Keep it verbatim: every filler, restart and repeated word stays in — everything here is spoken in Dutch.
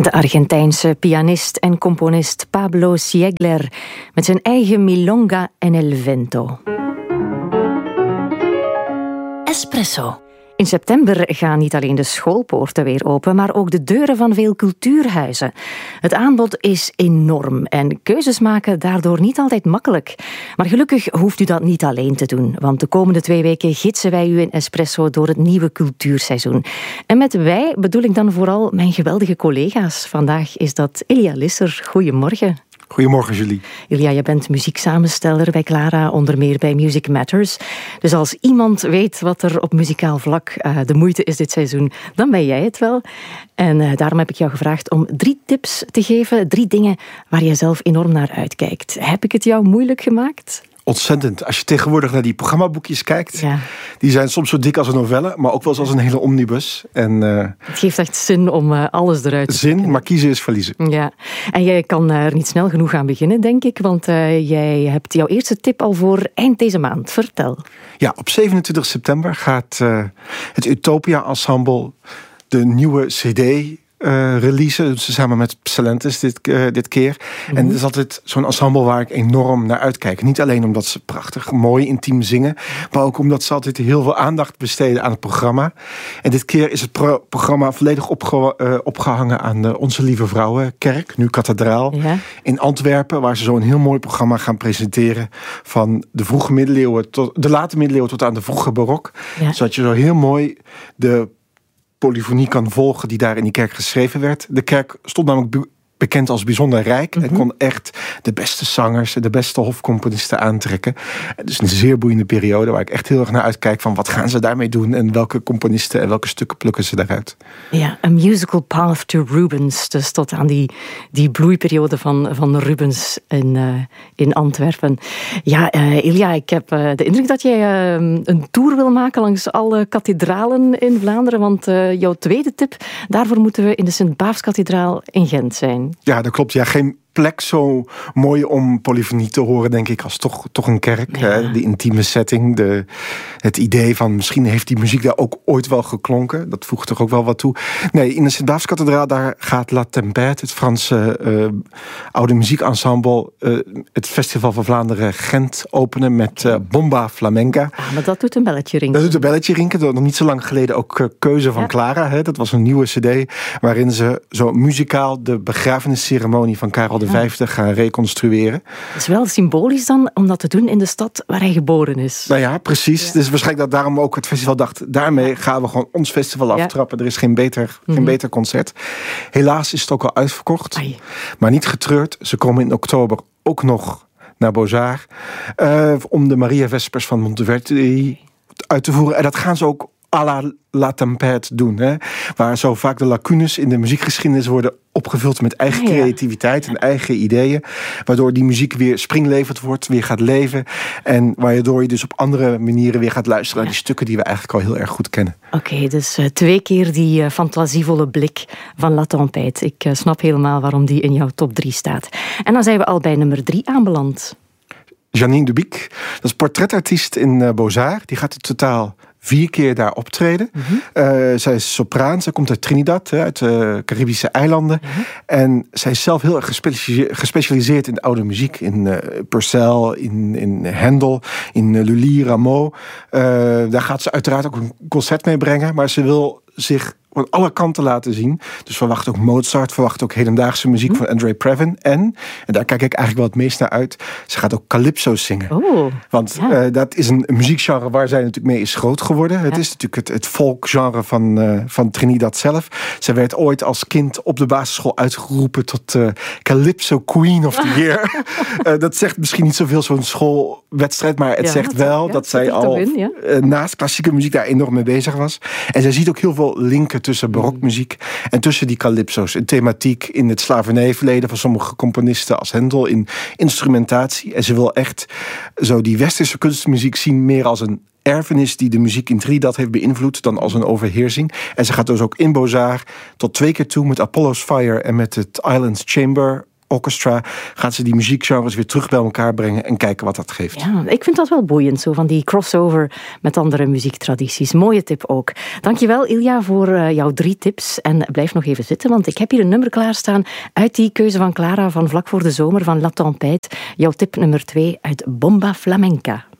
De Argentijnse pianist en componist Pablo Siegler met zijn eigen Milonga en el Vento. Espresso. In september gaan niet alleen de schoolpoorten weer open, maar ook de deuren van veel cultuurhuizen. Het aanbod is enorm en keuzes maken daardoor niet altijd makkelijk. Maar gelukkig hoeft u dat niet alleen te doen, want de komende twee weken gidsen wij u in Espresso door het nieuwe cultuurseizoen. En met wij bedoel ik dan vooral mijn geweldige collega's. Vandaag is dat Ilja Lisser. Goedemorgen. Goedemorgen, Julie. Ilja, je bent muzieksamensteller bij Clara, onder meer bij Music Matters. Dus als iemand weet wat er op muzikaal vlak uh, de moeite is dit seizoen, dan ben jij het wel. En uh, daarom heb ik jou gevraagd om drie tips te geven, drie dingen waar je zelf enorm naar uitkijkt. Heb ik het jou moeilijk gemaakt? Ontzettend. Als je tegenwoordig naar die programmaboekjes kijkt, ja. Die zijn soms zo dik als een novelle, maar ook wel eens als een hele omnibus. En, uh, het geeft echt zin om uh, alles eruit te Zin, trekken. maar kiezen is verliezen. Ja, en jij kan er niet snel genoeg aan beginnen, denk ik, want uh, jij hebt jouw eerste tip al voor eind deze maand. Vertel. Ja, op zevenentwintig september gaat uh, het Utopia Ensemble de nieuwe cd Uh, releasen, dus samen met Psalentis dit, uh, dit keer. Mm-hmm. En het is altijd zo'n ensemble waar ik enorm naar uitkijk. Niet alleen omdat ze prachtig, mooi, intiem zingen, maar ook omdat ze altijd heel veel aandacht besteden aan het programma. En dit keer is het pro- programma volledig opge- uh, opgehangen aan de Onze Lieve Vrouwenkerk, nu kathedraal, ja. in Antwerpen, waar ze zo'n heel mooi programma gaan presenteren van de vroege middeleeuwen tot de late middeleeuwen tot aan de vroege barok. Ja. Zodat je zo heel mooi de polyfonie kan volgen die daar in die kerk geschreven werd. De kerk stond namelijk be- bekend als bijzonder rijk mm-hmm. en kon echt de beste zangers en de beste hofcomponisten aantrekken. Dus een zeer boeiende periode waar ik echt heel erg naar uitkijk van wat gaan ze daarmee doen en welke componisten en welke stukken plukken ze daaruit. Ja, A Musical Path to Rubens, dus tot aan die, die bloeiperiode van, van Rubens in, uh, in Antwerpen. Ja, uh, Ilja, ik heb uh, de indruk dat jij uh, een tour wil maken langs alle kathedralen in Vlaanderen, want uh, jouw tweede tip, daarvoor moeten we in de Sint-Baafskathedraal in Gent zijn. Ja, dat klopt. Ja, geen plek zo mooi om polyfonie te horen, denk ik, als toch, toch een kerk. Ja. Hè? Die intieme setting, de, het idee van misschien heeft die muziek daar ook ooit wel geklonken. Dat voegt toch ook wel wat toe. Nee, in de Sint-Baafskathedraal, daar gaat La Tempête, het Franse uh, oude muziekensemble, uh, het Festival van Vlaanderen Gent openen met uh, Bomba Flamenca. Ah, maar dat doet een belletje rinken. Dat doet een belletje rinken. Nog niet zo lang geleden ook uh, Keuze van ja. Clara. Hè? Dat was een nieuwe cd waarin ze zo muzikaal de begrafenisceremonie van Karel de Vijfde gaan reconstrueren. Het is wel symbolisch dan om dat te doen in de stad waar hij geboren is. Nou ja, precies. Ja. Dus waarschijnlijk dat daarom ook het festival dacht, daarmee gaan we gewoon ons festival aftrappen. Ja. Er is geen beter, mm-hmm. geen beter concert. Helaas is het ook al uitverkocht. Ai. Maar niet getreurd. Ze komen in oktober ook nog naar Beaux-Arts uh, om de Maria Vespers van Monteverdi uit te voeren. En dat gaan ze ook à la La Tempête doen. Hè? Waar zo vaak de lacunes in de muziekgeschiedenis worden opgevuld met eigen ja, ja. creativiteit en eigen ideeën. Waardoor die muziek weer springlevend wordt, weer gaat leven. En waardoor je dus op andere manieren weer gaat luisteren naar die stukken die we eigenlijk al heel erg goed kennen. Oké, okay, dus uh, twee keer die uh, fantasievolle blik van La Tempête. Ik uh, snap helemaal waarom die in jouw top drie staat. En dan zijn we al bij nummer drie aanbeland. Janine Dubic, dat is portretartiest in uh, Beaux-Arts. Die gaat in totaal vier keer daar optreden. Mm-hmm. Uh, zij is sopraan, zij komt uit Trinidad, hè, uit de Caribische eilanden. Mm-hmm. En zij is zelf heel erg gespecialiseerd, gespecialiseerd in de oude muziek. In uh, Purcell, in, in Handel, in uh, Lully, Rameau. Uh, daar gaat ze uiteraard ook een concert mee brengen. Maar ze wil zich van alle kanten laten zien. Dus verwacht ook Mozart, verwacht ook hedendaagse muziek mm. van Andre Previn. En, en daar kijk ik eigenlijk wel het meest naar uit, ze gaat ook calypso zingen. Oh, Want ja. uh, dat is een muziekgenre waar zij natuurlijk mee is groot geworden. Ja. Het is natuurlijk het, het folkgenre van, uh, van Trinidad zelf. Zij werd ooit als kind op de basisschool uitgeroepen tot uh, Calypso Queen of the Year. uh, dat zegt misschien niet zoveel zo'n schoolwedstrijd, maar het ja, zegt wel ja, dat zij al in, ja. uh, naast klassieke muziek daar enorm mee bezig was. En zij ziet ook heel veel linken tussen barokmuziek en tussen die calypso's. Een thematiek in het slavernijverleden van sommige componisten als Handel, in instrumentatie. En ze wil echt zo die westerse kunstmuziek zien meer als een erfenis die de muziek in Trinidad heeft beïnvloed dan als een overheersing. En ze gaat dus ook in Beaux-Arts tot twee keer toe met Apollo's Fire en met het Islands Chamber Orchestra gaan ze die muziekgenres weer terug bij elkaar brengen en kijken wat dat geeft. Ja, ik vind dat wel boeiend, zo van die crossover met andere muziektradities. Mooie tip ook. Dankjewel Ilja voor uh, jouw drie tips. En blijf nog even zitten, want ik heb hier een nummer klaarstaan uit die keuze van Clara van vlak voor de zomer van La Tempête. Jouw tip nummer twee uit Bomba Flamenca.